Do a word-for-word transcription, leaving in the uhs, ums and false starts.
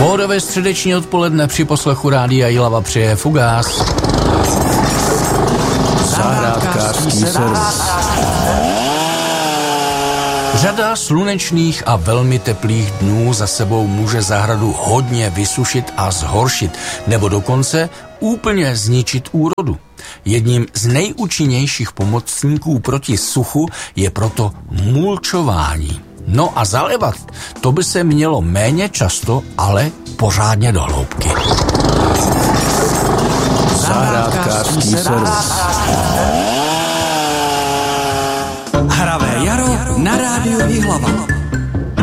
Módové středeční odpoledne při poslechu Rádia Jihlava přeje Fugás. Zahrádkářský servis. Řada slunečných a velmi teplých dnů za sebou může zahradu hodně vysušit a zhoršit, nebo dokonce úplně zničit úrodu. Jedním z nejúčinnějších pomocníků proti suchu je proto mulčování. No a zalévat, to by se mělo méně často, ale pořádně do hloubky. Zahrádkářský servis. Hravé jaro na rádiu Jihlava.